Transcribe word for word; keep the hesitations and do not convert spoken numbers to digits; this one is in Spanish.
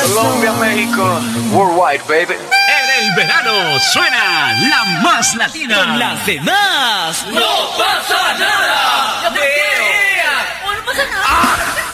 Colombia, México, worldwide, baby. En el verano suena la más latina. Con las demás no pasa nada.